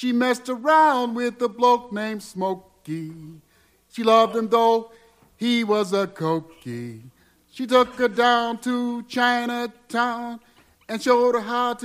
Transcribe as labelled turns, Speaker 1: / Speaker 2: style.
Speaker 1: She messed around with a bloke named Smokey. She loved him though he was a cokey. She took her down to Chinatown and showed her how to